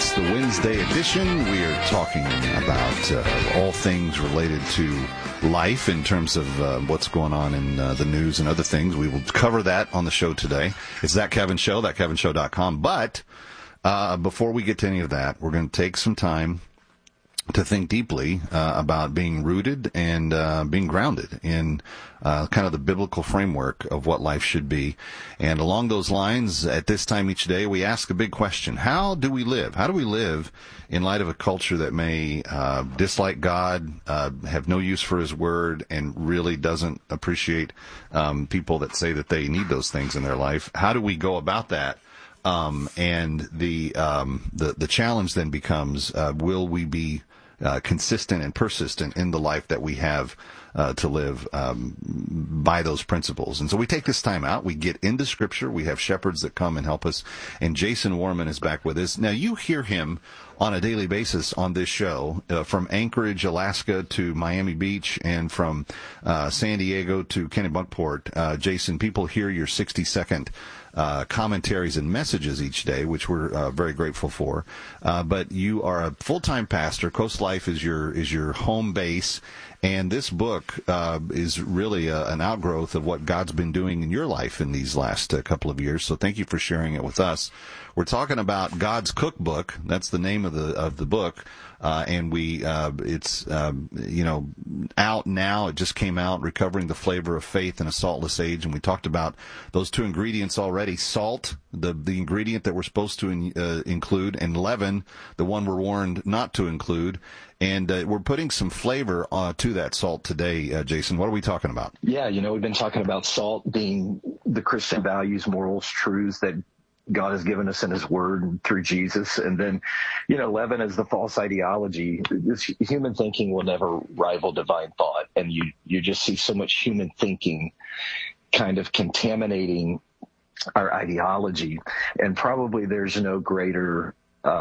It's the Wednesday edition. We are talking about all things related to life in terms of what's going on in the news and other things. We will cover that on the show today. It's That Kevin Show, thatkevinshow.com. But before we get to any of that, we're going to take some time to think deeply about being rooted and being grounded in kind of the biblical framework of what life should be. And along those lines, at this time each day, we ask a big question. How do we live? How do we live in light of a culture that may dislike God, have no use for His Word, and really doesn't appreciate people that say that they need those things in their life? How do we go about that? And the challenge then becomes, will we be consistent and persistent in the life that we have to live by those principles? And so we take this time out. We get into Scripture. We have shepherds that come and help us. And Jason Warman is back with us. Now, you hear him on a daily basis on this show, from Anchorage, Alaska to Miami Beach, and from San Diego to Kennebunkport. Jason, people hear your 60-second commentaries and messages each day, which we're very grateful for. But you are a full-time pastor. Coast Life is your home base. And this book is really an outgrowth of what God's been doing in your life in these last couple of years. So thank you for sharing it with us. We're talking about God's Cookbook. That's the name of the book. And it's out now. It just came out, Recovering the Flavor of Faith in a Saltless Age. And we talked about those two ingredients already. Salt, the ingredient that we're supposed to include, and leaven, the one we're warned not to include. And we're putting some flavor to that salt today. Jason, what are we talking about? Yeah, we've been talking about salt being the Christian values, morals, truths that God has given us in His Word and through Jesus. And then, leaven is the false ideology. Human thinking will never rival divine thought. And you just see so much human thinking kind of contaminating our ideology. And probably there's no greater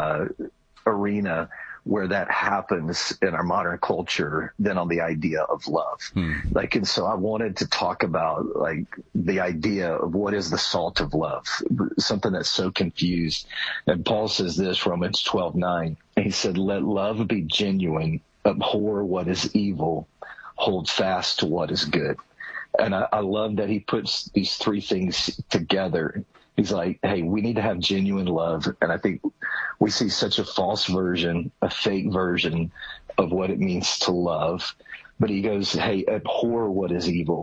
arena where that happens in our modern culture than on the idea of love. And so I wanted to talk about the idea of what is the salt of love, something that's so confused. And Paul says this, Romans 12:9. He said, "Let love be genuine, abhor what is evil, hold fast to what is good." And I love that he puts these three things together. He's like, hey, we need to have genuine love. And I think we see such a false version, a fake version of what it means to love. But he goes, hey, abhor what is evil.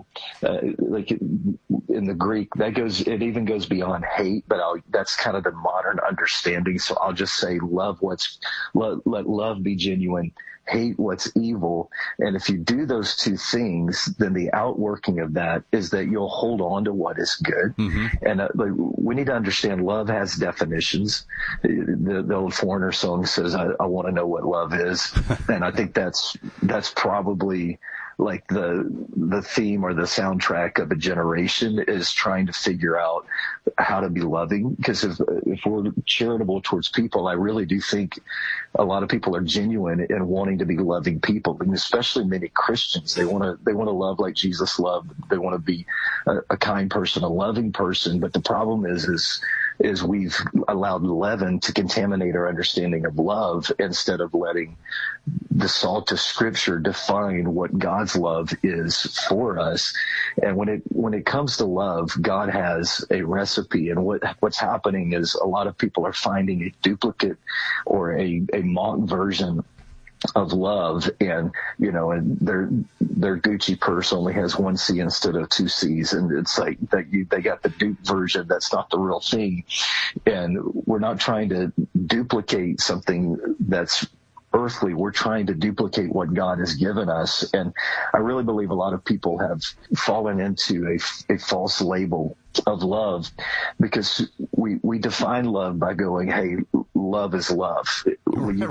In the Greek, it even goes beyond hate, but that's kind of the modern understanding. So I'll just say let love be genuine, hate what's evil. And if you do those two things, then the outworking of that is that you'll hold on to what is good. And we need to understand love has definitions. The old Foreigner song says, I want to know what love is. And I think that's probably like the theme or the soundtrack of a generation, is trying to figure out how to be loving. Because if we're charitable towards people, I really do think a lot of people are genuine in wanting to be loving people, and especially many Christians. They want to love like Jesus loved. They want to be a kind person, a loving person. But the problem is we've allowed leaven to contaminate our understanding of love, instead of letting the salt of Scripture define what God's love is for us. And when it comes to love, God has a recipe, and what's happening is a lot of people are finding a duplicate or a mock version of love, and and their Gucci purse only has one C instead of two C's, and it's like that they got the dupe version. That's not the real thing. And we're not trying to duplicate something that's earthly. We're trying to duplicate what God has given us. And I really believe a lot of people have fallen into a false label of love, because we define love by going, hey, love is love. You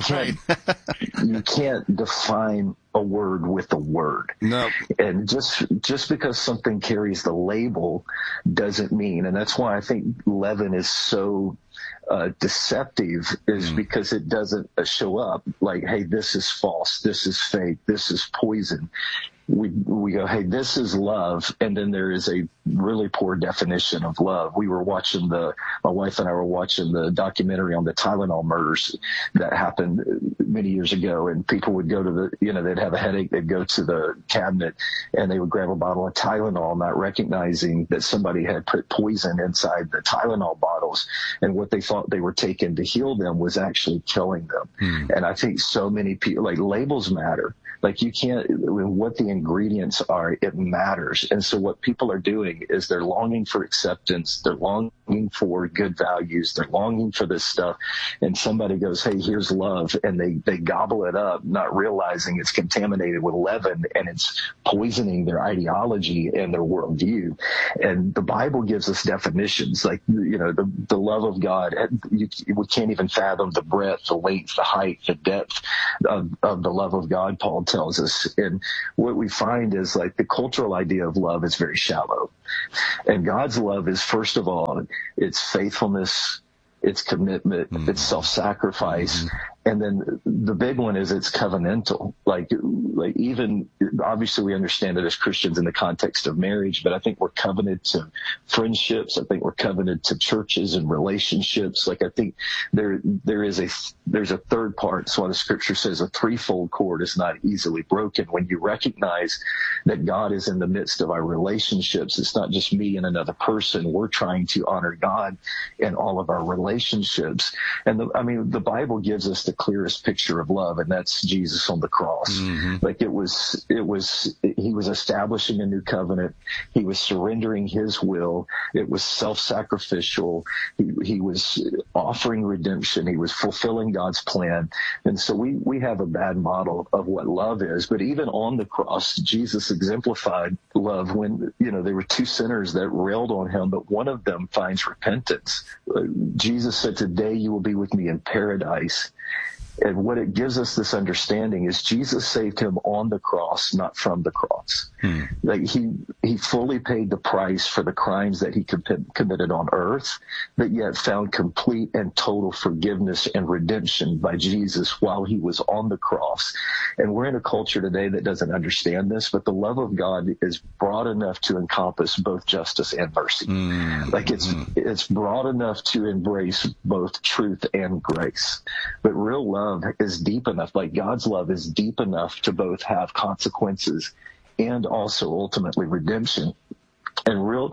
can't define a word with a word. No. And just because something carries the label doesn't mean, and that's why I think leaven is so deceptive, is because it doesn't show up like, hey, this is false, this is fake, this is poison. we go, hey, this is love, and then there is a really poor definition of love. My wife and I were watching the documentary on the Tylenol murders that happened many years ago, and people would go to they'd have a headache, they'd go to the cabinet, and they would grab a bottle of Tylenol, not recognizing that somebody had put poison inside the Tylenol bottles, and what they thought they were taking to heal them was actually killing them. And I think so many people, like, labels matter. Like, you can't, what the ingredients are, it matters. And so what people are doing is they're longing for acceptance. They're longing for good values. They're longing for this stuff. And somebody goes, hey, here's love. And they gobble it up, not realizing it's contaminated with leaven, and it's poisoning their ideology and their worldview. And the Bible gives us definitions, like, the love of God. We can't even fathom the breadth, the length, the height, the depth of the love of God, Paul tells us. And what we find is, like, the cultural idea of love is very shallow. And God's love is, first of all, it's faithfulness, it's commitment, it's self-sacrifice. And then the big one is it's covenantal. Like even, obviously we understand it as Christians in the context of marriage, but I think we're covenanted to friendships. I think we're covenanted to churches and relationships. Like, I think there's a third part. That's why the scripture says a threefold cord is not easily broken. When you recognize that God is in the midst of our relationships, it's not just me and another person. We're trying to honor God in all of our relationships. And the Bible gives us the clearest picture of love, and that's Jesus on the cross. Like, he was establishing a new covenant. He was surrendering his will. It was self-sacrificial. He was offering redemption. He was fulfilling God's plan. And so we have a bad model of what love is. But even on the cross, Jesus exemplified love when, there were two sinners that railed on him, but one of them finds repentance. Jesus said, today you will be with me in paradise. And what it gives us this understanding is Jesus saved him on the cross, not from the cross. Like, he fully paid the price for the crimes that he committed on earth, but yet found complete and total forgiveness and redemption by Jesus while he was on the cross. And we're in a culture today that doesn't understand this, but the love of God is broad enough to encompass both justice and mercy. Like, it's broad enough to embrace both truth and grace. But real love is deep enough, like God's love is deep enough to both have consequences and also ultimately redemption. And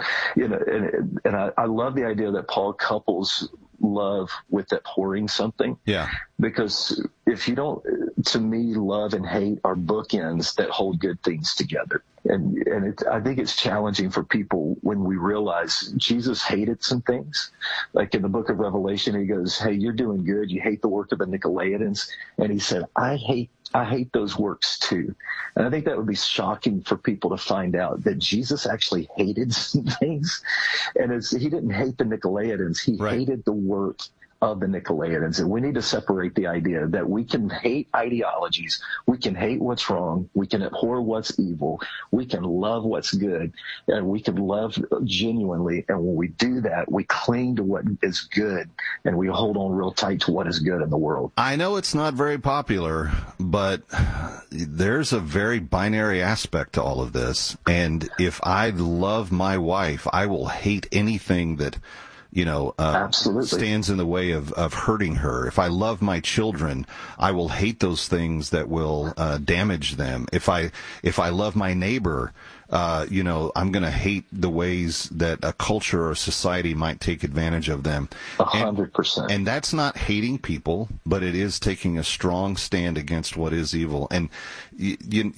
I love the idea that Paul couples love with abhorring something. Yeah. Because if you don't, to me, love and hate are bookends that hold good things together. And I think it's challenging for people when we realize Jesus hated some things. Like in the book of Revelation, he goes, hey, you're doing good. You hate the work of the Nicolaitans. And he said, I hate those works too. And I think that would be shocking for people to find out that Jesus actually hated some things. And he didn't hate the Nicolaitans. He hated the work of the Nicolaitans. And we need to separate the idea that we can hate ideologies, we can hate what's wrong, we can abhor what's evil, we can love what's good, and we can love genuinely. And when we do that, we cling to what is good, and we hold on real tight to what is good in the world. I know it's not very popular, but there's a very binary aspect to all of this. And if I love my wife, I will hate anything that stands in the way of hurting her. If I love my children, I will hate those things that will damage them. If I love my neighbor, I'm going to hate the ways that a culture or society might take advantage of them. 100%. And that's not hating people, but it is taking a strong stand against what is evil. And you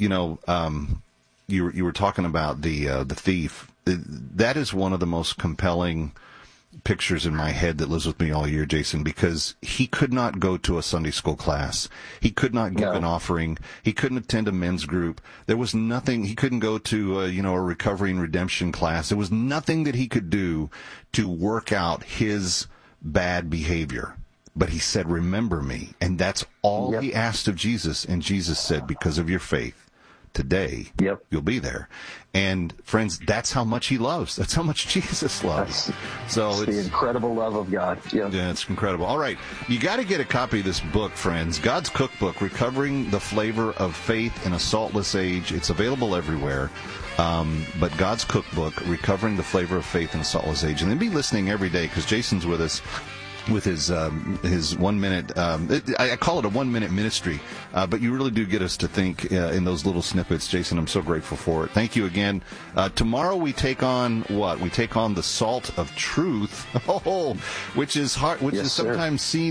were talking about the thief. That is one of the most compelling pictures in my head that lives with me all year, Jason, because he could not go to a Sunday school class. He could not give an offering. He couldn't attend a men's group. There was nothing. He couldn't go to a recovery and redemption class. There was nothing that he could do to work out his bad behavior. But he said, remember me. And that's all he asked of Jesus. And Jesus said, because of your faith, today, you'll be there. And friends, that's how much he loves. That's how much Jesus loves. It's the incredible love of God. Yeah, it's incredible. All right. You got to get a copy of this book, friends. God's Cookbook, Recovering the Flavor of Faith in a Saltless Age. It's available everywhere. But God's Cookbook, Recovering the Flavor of Faith in a Saltless Age. And then be listening every day, because Jason's with us with his 1 minute, I call it a 1 minute ministry, but you really do get us to think in those little snippets. Jason, I'm so grateful for it. Thank you again. Tomorrow we take on what? We take on the salt of truth, which is hard, which is sometimes seen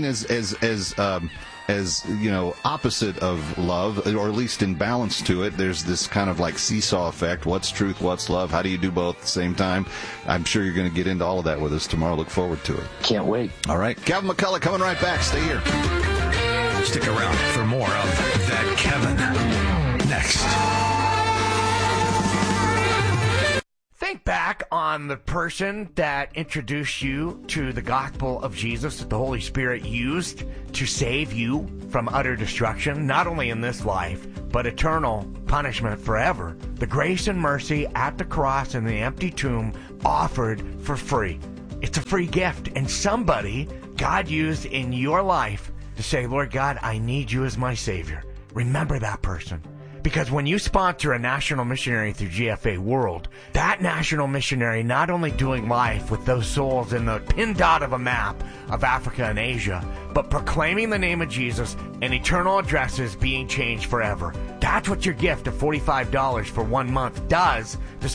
as opposite of love, or at least in balance to it. There's this kind of like seesaw effect. What's truth? What's love? How do you do both at the same time? I'm sure you're going to get into all of that with us tomorrow. Look forward to it. Can't wait. All right. Kevin McCullough coming right back. Stay here. Stick around for more of That Kevin next. Think back on the person that introduced you to the gospel of Jesus that the Holy Spirit used to save you from utter destruction, not only in this life, but eternal punishment forever. The grace and mercy at the cross and the empty tomb offered for free. It's a free gift, and somebody God used in your life to say, Lord God, I need you as my Savior. Remember that person. Because when you sponsor a national missionary through GFA World, that national missionary not only doing life with those souls in the pin dot of a map of Africa and Asia, but proclaiming the name of Jesus and eternal addresses being changed forever. That's what your gift of $45 for 1 month does to